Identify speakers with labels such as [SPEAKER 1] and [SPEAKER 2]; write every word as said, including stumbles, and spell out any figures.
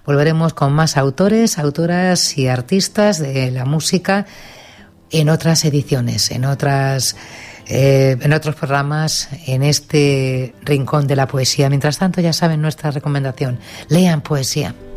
[SPEAKER 1] Volveremos con más autores, autoras y artistas de la música en otras ediciones, en otras eh, en otros programas, en este rincón de la poesía. Mientras tanto, ya saben nuestra recomendación: lean poesía.